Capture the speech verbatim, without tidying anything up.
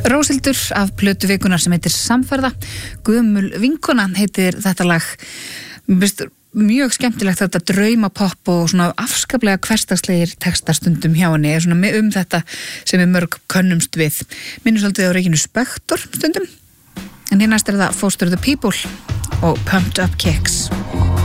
Róshildur af plötu vikunar sem heitir Samferða. Gömul vinkona heitir þetta lag. Mér finnst mjög skemmtilegt þetta draumapopp og svona afskaplega hversdagslegir textastundum hjá henni er svona um þetta sem við mörg könnumst við. Minnum svolítið á Regínu Spektor stundum. En hér næst er það Foster the People og Pumped Up Kicks.